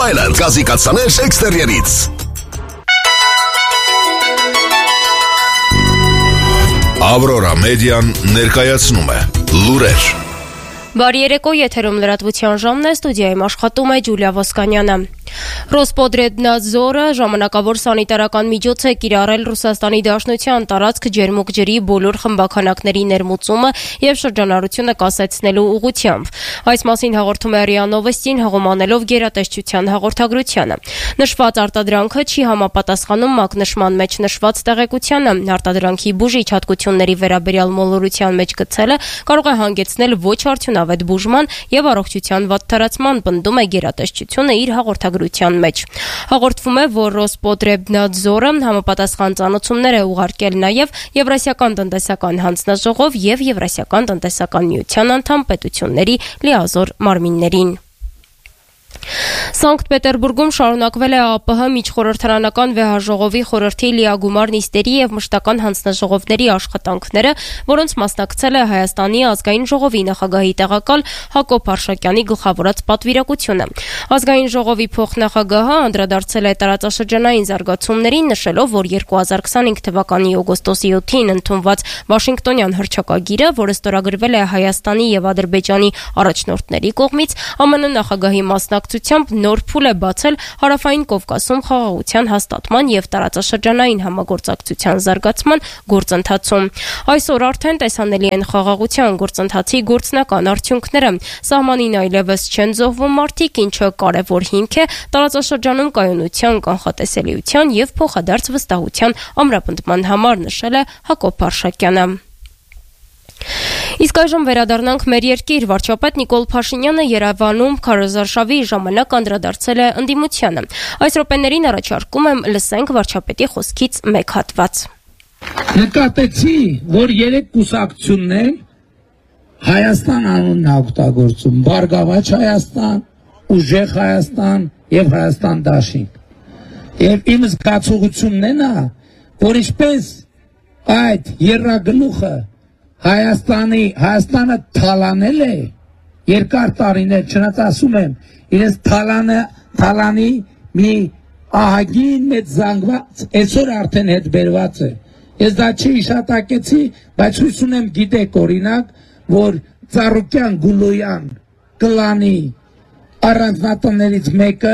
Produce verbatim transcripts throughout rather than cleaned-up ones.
այլն։ Գազիկացաներ էքստերիերից։ Ավրորա մեդիան ներկայացնում է լուրեր։ Բարի երեկո, եթերում լրատվության ժամն է, ստուդիայում աշխատում է Ջուլիա Ոսկանյանը։ Ռոսպոտրեդնադզորը ժամանակավոր սանիտարական միջոց է կիրառել Ռուսաստանի Դաշնության տարածք ջերմուկ ջրի բոլոր խմբաքանակների ներմուծումը եւ շրջանառությունը կասեցնելու ուղղությամբ։ Այս մասին հաղորդում է ՌԻԱ Նովոստին հղումանելով գերատեսչության հաղորդագրությանը։ Նշված արտադրանքը չի համապատասխանում մակնշման մեջ նշված տեղեկությանը։ Արտադրանքի բուժիչ հատկությունների վերաբերյալ մոլորության մեջ գցելը կարող է հանգեցնել ոչ արդյունավետ բուժման եւ առողջության վատթարացման, պնդում է գերատեսչությունը իր հաղորդագրության մեջ։ Հաղորդվում է, որ Ռոսպոտրեդնադզորը համապատասխան ծանոթումներ է ուղարկել նաև Եվրասիական տնտեսական հանձնաժողով եւ Եվրասիական տնտեսական միության անդամ պետությունների լիազոր մարմիններին։ Սանկտ Պետերբուրգում շարունակվել է ԱՊՀ միջխորհրդարանական վեհաժողովի խորհրդի լիագումար նիստերի եւ մշտական հանձնաժողովների աշխատանքները, որոնց մասնակցել է Հայաստանի ազգային ժողովի նախագահի տեղակալ Հակոբ Արշակյանի գլխավորած պատվիրակությունը։ Ազգային ժողովի փոխնախագահը անդրադարձել է տարածաշրջանային զարգացումներին, նշելով, որ երկու հազար քսանհինգ թվականի օգոստոսի յոթին ընդունված Վաշինգտոնյան հռչակագիրը, որը ստորագրվել է Հայաստանի եւ Ադրբեջանի առաջնորդների կողմից, ԱՄՆ նախագահի մասնակցությամբ նոր փուլ է բացել Հարավային Կովկասում խաղաղության հաստատման եւ տարածաշրջանային համագործակցության զարգացման գործընթացում։ Այսօր արդեն տեսանելի են խաղաղության գործընթացի գործնական արդյունքները։ Սահմանին այլևս չեն զոհվում մարդիկ, ինչը կարևոր հիմք է տարածաշրջանում կայունության, կանխատեսելիության եւ փոխադարձ վստահության ամրապնդման համար, նշել է Հակոբ Արշակյանը։ Իսկ այժմ վերադառնանք մեր երկիր։ Վարչապետ Նիկոլ Փաշինյանը Երևանում քարոզարշավի ժամանակ անդրադարձել է ընդդիմությանը։ Այս րոպեներին առաջարկում եմ լսենք վարչապետի խոսքից մեկ հատված։ Նկատեցի, որ երեք կուսակցություններ Հայաստան անունն օգտագործում՝ Բարգավաճ Հայաստան, Ուժեղ Հայաստան եւ Հայաստան Դաշինք։ Եվ իմ զգացողությունն է, որ ինչպես այդ երրագլուխը Հայաստանի, Հայաստանը թալանել է երկար տարիներ, չնայած ասում եմ, իրենց թալանը, թալանի մի ահագին մեծ զանգված, այսօր արդեն հետ բերված է։ Ես դա չի իշատակեցի, բայց հույս ունեմ գիտեք օրինակ, որ Ծառուկյան Գուլոյան կլանի առանձնատներից մեկը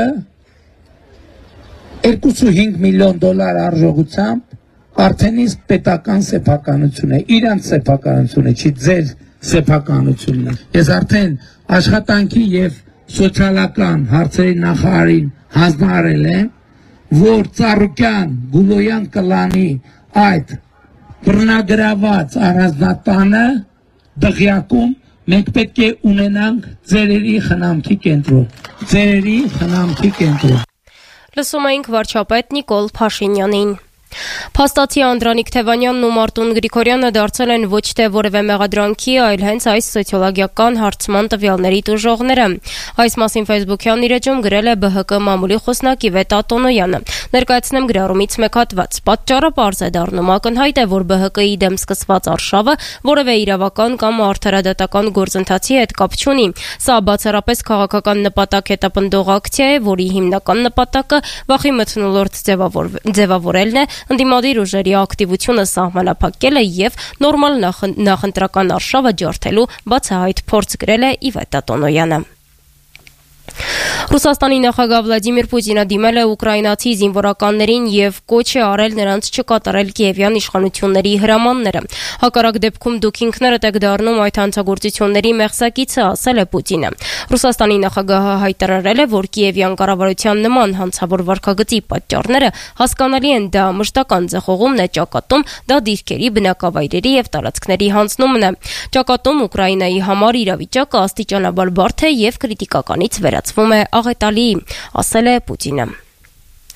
երկուսուց հինգ միլիոն դոլար արժողությամբ արդեն իսկ պետական սեփականություն է, իրանց սեփականությունը, չի ձեր սեփականությունն է։ Ես արդեն աշխատանքի եւ սոցիալական հարցերի նախարարին հանձնարարել եմ, որ Ծառուկյան Գուլոյան կլանի այդ բռնագրաված առանձնատանը դղյակում մենք պետք է ունենանք ծերերի խնամքի կենտրոն, ծերերի խնամքի կենտրոն։ Լսում էինք վարչապետ Նիկոլ Փաշինյանին։ Փաստացի Անդրանիկ Թևանյանն ու Մարտուն Գրիգորյանը դարձել են ոչ թե որևէ մեղադրանքի, այլ հենց այս սոցիոլոգիական հարցման տվյալների տուժողները։ Այս մասին Facebook-յան իր էջում գրել է ԲՀԿ մամուլի խոսնակ Իվետ Ատոնոյանը։ Ներկայացնեմ գրառումից մեկ հատված։ Պատճառը պարզ է դառնում, ակնհայտ է, որ ԲՀԿ-ի դեմ սկսված արշավը որևէ իրավական կամ արդարադատական գործընթացի հետ կապ չունի։ Սա բացառապես քաղաքական նպատակ հետապնդող ակցիա է, որի հիմնական նպատակը վախի մթնոլորտ ձևավորելն է, ընդդիմադիր ուժերի ակտիվությունը սահմանափակելը եւ նորմալ նախընտրական արշավը ջարդելու բացահայտ փորձ գրել է Իվետ Ատոնոյանը։ Ռուսաստանի նախագահ Վլադիմիր Պուտինը դիմել է ուկրաինացի զինվորականներին եւ կոչ է արել նրանց չկատարել Կիևյան իշխանությունների հրամանները։ Հակառակ դեպքում դուք ինքներդ եք դառնում այդ հանցագործությունների մեղսակիցը, ասել է Պուտինը։ Ռուսաստանի նախագահը հայտարարել է, որ Կիևյան կառավարության նման հանցավոր վարքագծի պատճառները հասկանալի են, դա մշտական ձախողումն է ճակատում, դա դիրքերի, բնակավայրերի եւ տարածքների հանձնումն է։ Ճակատում Ուկրաինայի համար իրավիճակը աստիճանաբար բարդ է եւ քրիտիկականից վերածվում է աղետալի, ասել է Պուտինը։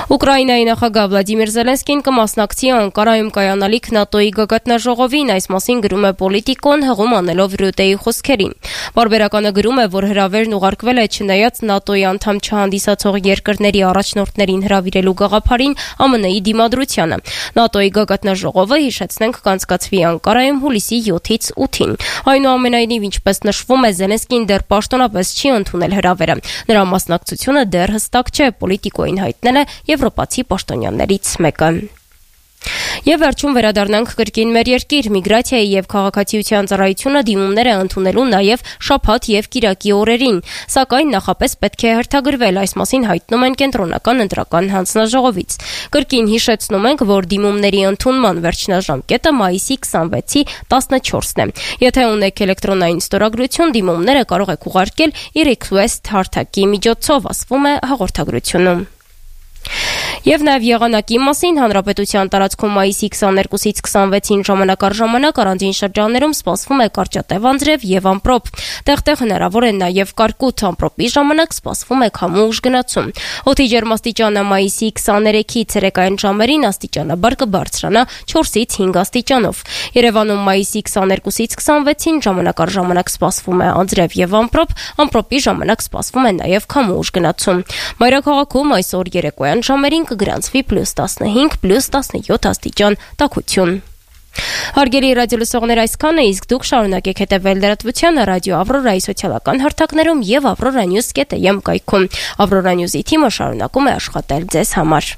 Ուկրաինայի նախագահ Վլադիմիր Զելենսկին կմասնակցի Անկարայում կայանալիք ՆԱՏՕ-ի գագաթնաժողովին, այս մասին գրում է Պոլիտիկոն, հղում անելով Ռյուտեի խոսքերին։ Բարբերականը գրում է, որ հրավերն ուղարկվել է չնայած ՆԱՏՕ-ի անդամ չհանդիսացող երկրների առաջնորդներին հրավիրելու գաղափարին ԱՄՆ-ի դիմադրությանը։ ՆԱՏՕ-ի գագաթնաժողովը, հիշեցնենք, կանցկացվի Անկարայում հուլիսի յոթից ութին։ Այնուամենայնիվ, ինչպես նշվում է, Զելենսկին դեռ պաշտոնապես չի ընդունել հրավերը։ Նրա մասնակցությունը դեռ հստակ չէ, Պոլիտիկոին հայտնել է եվրոպացի պաշտոնյաներից մեկը։ Եվ վերջում վերադառնանք կրկին մեր երկիր, միգրացիայի եւ քաղաքացիության ծառայությունը դիմումներ է ընդունելու նաեւ շաբաթ եւ կիրակի օրերին, սակայն նախապես պետք է հերթագրվել, այս մասին հայտնում են կենտրոնական ընտրական հանձնաժողովից։ Կրկին հիշեցնում ենք, որ դիմումների ընդունման վերջնաժամկետը մայիսի քսանվեցի տասնչորսն է։ Եթե ունեք էլեկտրոնային ստորագրություն, դիմումները կարող եք ուղարկել e-request հարթակի միջոցով, ասվում է հաղորդագրությունում։ Եվ նաև եղանակի մասին հանրապետության տարածքում մայիսի քսաներկուսից քսանվեցին ժամանակ առ ժամանակ առանձին շրջաններում սպասվում է կարճատև անձրև եւ ամպրոպ։ Տեղ-տեղ հնարավոր է նաև կարկուտ, ամպրոպի ժամանակ սպասվում է քամու ուժգնացում։ Օդի ջերմաստիճանը մայիսի քսաներեքից ցերեկային ժամերին աստիճանաբար կբարձրանա չորսից հինգ աստիճանով։ Երևանում մայիսի քսաներկուսից քսանվեցին ժամանակ առ ժամանակ սպասվում է անձրև եւ ամպրոպ, ամպրոպի ժամանակ սպասվում է նաև քամու ուժգնացում։ Մայրաքաղաքում այսօր երեկոյան ժամերին կգրանցվի պլյուս տասնհինգ, պլյուս տասնյոթ աստիճան տաքություն։ Հարգելի ռադիոլսողներ, այսքանը, իսկ դուք շարունակեք հետևել լրատվությանը ռադիո Ավրորայի սոցիալական հարթակներում եւ avroranews dot am կայքում։ Avrora News-ի թիմը շարունակում է աշխատել ձեզ համար։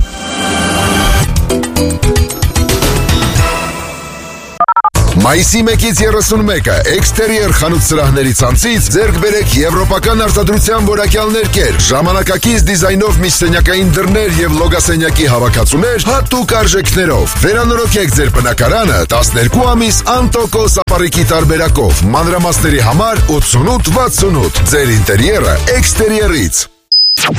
Մայիսի մեկից երեսունմեկը էքստերիեր խանութ սրահների ցանցից ձեռք բերեք եվրոպական արտադրության որակյալ ներկեր, ժամանակակից դիզայնով միջսենյակային դռներ եւ լոգասենյակի հավաքածուներ հատուկ արժեքներով։ Վերանորոգեք ձեր բնակարանը տասներկու ամիս անտոկո սապարիկի տարբերակով, մանրամասների համար ութսունութ վաթսունութ։ Ձեր ինտերիերը էքստերիերից։